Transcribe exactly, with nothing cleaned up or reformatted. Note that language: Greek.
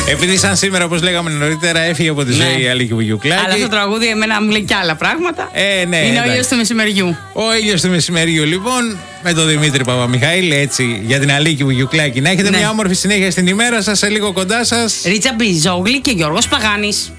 Επειδή σαν σήμερα, όπως λέγαμε νωρίτερα, έφυγε από τη ζωή ναι. η Αλίκη Βουγιουκλάκη. Αλλά το τραγούδι εμένα μου λέει κι άλλα πράγματα. Ε, ναι, είναι εντάξει. ο ήλιος του μεσημεριού. Ο ήλιος του μεσημεριού, λοιπόν, με τον Δημήτρη Παπαμιχαήλ, έτσι, για την Αλίκη Βουγιουκλάκη. Να έχετε ναι. μια όμορφη συνέχεια στην ημέρα σας, σε λίγο κοντά σας. Ρίτσα Μπιζόγλη και Γιώργος Παγάνης.